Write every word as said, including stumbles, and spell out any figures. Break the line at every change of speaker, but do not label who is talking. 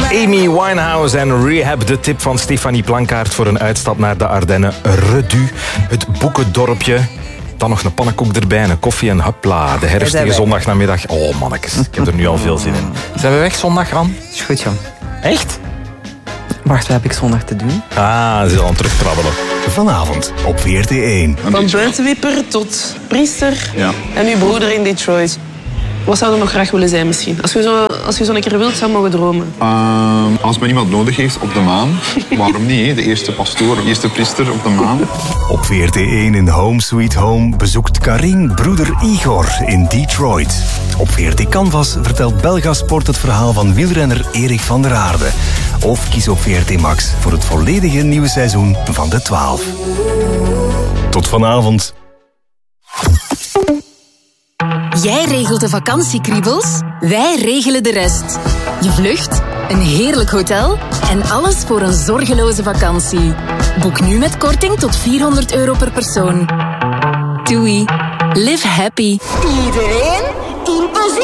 Amy Winehouse en Rehab, de tip van Stefanie Plankaart voor een uitstap naar de Ardennen. Redu, het boekendorpje. Dan nog een pannenkoek erbij, een koffie en hupla. De herfstige zondagnamiddag. Oh mannetjes, ik heb er nu al veel zin in. Zijn we weg zondag, Ran?
Is goed, Jan.
Echt?
Wacht, wat heb ik zondag te doen?
Ah, ze zal aan terugkrabbelen.
Vanavond op V R T één.
Van buitenwipper tot priester
Ja.
en uw broeder in Detroit. Wat zou je nog graag willen zijn misschien? Als je zo, als je zo een keer wilt, zou je mogen dromen.
Uh, als men iemand nodig heeft op de maan, waarom niet? Hè? De eerste pastoor, de eerste priester op de maan.
Op V R T één in Home Sweet Home bezoekt Karin broeder Igor in Detroit. Op V R T Canvas vertelt Belga Sport het verhaal van wielrenner Erik van der Aarde. Of kies op V R T Max voor het volledige nieuwe seizoen van de twaalf. Tot vanavond.
Jij regelt de vakantiekriebels, wij regelen de rest. Je vlucht, een heerlijk hotel en alles voor een zorgeloze vakantie. Boek nu met korting tot vierhonderd euro per persoon. Doei. Live happy.
Iedereen in positie.